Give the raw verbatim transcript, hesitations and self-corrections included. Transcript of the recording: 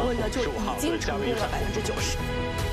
温呢就已经成功了百分之九十。